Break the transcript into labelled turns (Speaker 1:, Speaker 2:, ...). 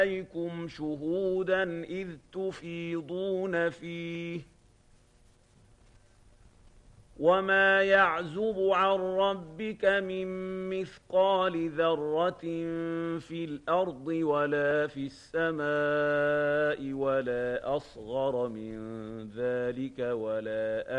Speaker 1: عليكم شهودا إذ تفيضون فيه وما يعزب عن ربك من مثقال ذرة في الأرض ولا في السماء ولا أصغر من ذلك ولا